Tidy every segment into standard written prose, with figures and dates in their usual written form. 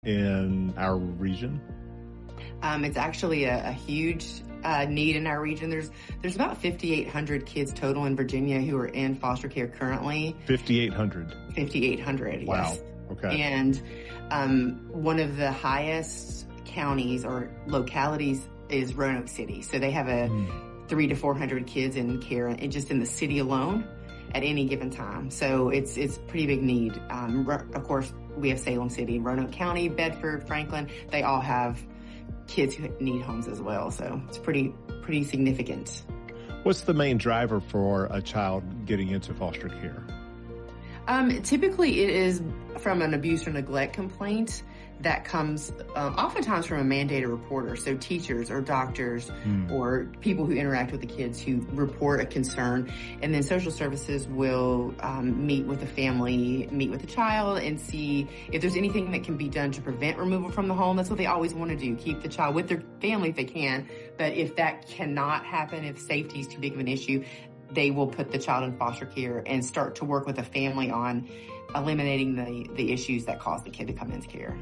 in our region? It's actually a huge need in our region. There's about 5,800 kids total in Virginia who are in foster care currently. 5,800. 5,800. Wow. Yes. Okay. And one of the highest counties or localities is Roanoke City. So they have a 300 to 400 kids in care and just in the city alone at any given time. So it's pretty big need. Of course, we have Salem City, Roanoke County, Bedford, Franklin. They all have kids who need homes as well. So it's pretty significant. What's the main driver for a child getting into foster care? Typically it is from an abuse or neglect complaint that comes oftentimes from a mandated reporter. So teachers or doctors or people who interact with the kids who report a concern. And then social services will meet with the family, meet with the child and see if there's anything that can be done to prevent removal from the home. That's what they always want to do, keep the child with their family if they can. But if that cannot happen, if safety is too big of an issue, they will put the child in foster care and start to work with the family on eliminating the issues that cause the kid to come into care.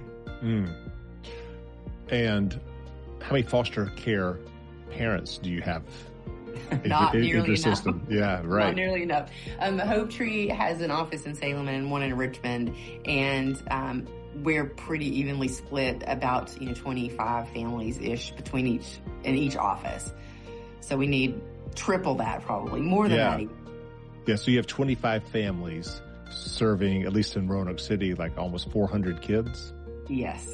And how many foster care parents do you have Not in nearly your enough. system? Yeah, right. Not nearly enough. Hope Tree has an office in Salem and one in Richmond, and we're pretty evenly split, about 25 families-ish between each office. So we need triple that, probably more than that even. Yeah, so you have 25 families serving, at least in Roanoke City, like almost 400 kids? Yes.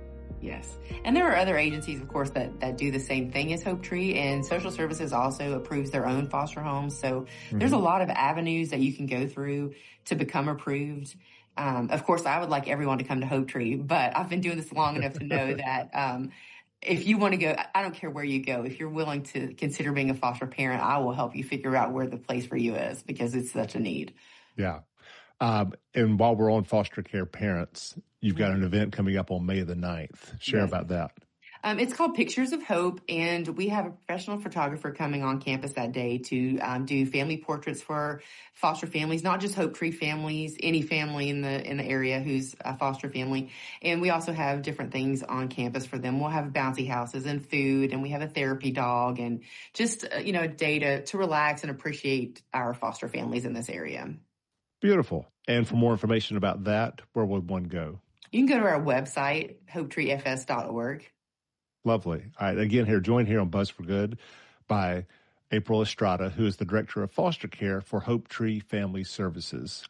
And there are other agencies, of course, that do the same thing as Hope Tree, and social services also approves their own foster homes. So there's a lot of avenues that you can go through to become approved. Of course, I would like everyone to come to Hope Tree, but I've been doing this long enough to know that if you want to go, I don't care where you go. If you're willing to consider being a foster parent, I will help you figure out where the place for you is, because it's such a need. Yeah. And while we're on foster care parents, you've got an event coming up on May the 9th. Share about that. It's called Pictures of Hope, and we have a professional photographer coming on campus that day to do family portraits for foster families, not just Hope Tree families, any family in the area who's a foster family. And we also have different things on campus for them. We'll have bouncy houses and food, and we have a therapy dog, and just a day to relax and appreciate our foster families in this area. Beautiful. And for more information about that, where would one go? You can go to our website, hopetreefs.org. Lovely. All right. Again, joined here on Buzz for Good by April Estrada, who is the Director of Foster Care for Hope Tree Family Services.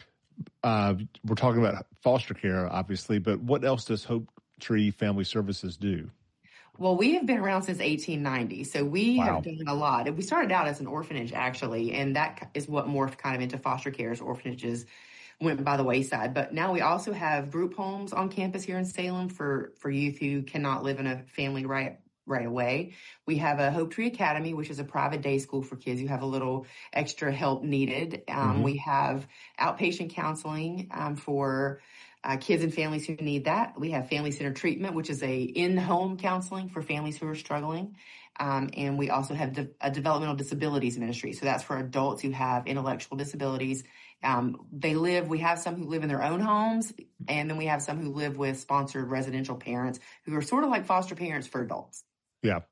We're talking about foster care, obviously, but what else does Hope Tree Family Services do? Well, we have been around since 1890, so we have done a lot. And we started out as an orphanage, actually, and that is what morphed kind of into foster care as orphanages went by the wayside. But now we also have group homes on campus here in Salem for youth who cannot live in a family right away. We have a Hope Tree Academy, which is a private day school for kids who have a little extra help needed. We have outpatient counseling for kids and families who need that. We have Family Center Treatment, which is a in-home counseling for families who are struggling. And we also have a developmental disabilities ministry. So that's for adults who have intellectual disabilities. We have some who live in their own homes, and then we have some who live with sponsored residential parents who are sort of like foster parents for adults. Yeah.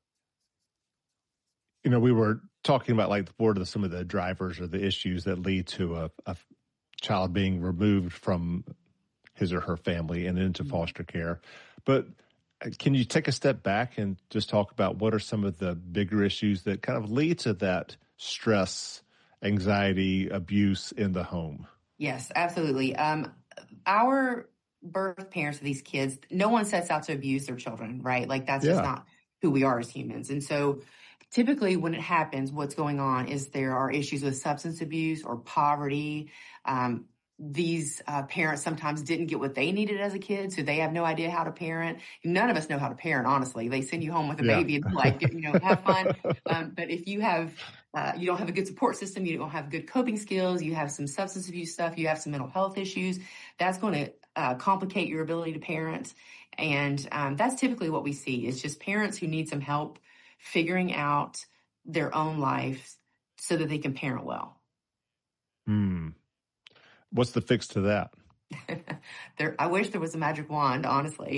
We were talking about some of the drivers or the issues that lead to a child being removed from his or her family and into foster care. But can you take a step back and just talk about what are some of the bigger issues that kind of lead to that stress, anxiety, abuse in the home? Yes, absolutely. Our birth parents of these kids, no one sets out to abuse their children, right? That's just not who we are as humans. And so typically when it happens, what's going on is there are issues with substance abuse or poverty. These parents sometimes didn't get what they needed as a kid, so they have no idea how to parent. None of us know how to parent, honestly. They send you home with a baby and have fun. But if you don't have a good support system, you don't have good coping skills, you have some substance abuse stuff, you have some mental health issues, that's going to complicate your ability to parent. And that's typically what we see is just parents who need some help figuring out their own lives so that they can parent well. What's the fix to that? I wish there was a magic wand, honestly.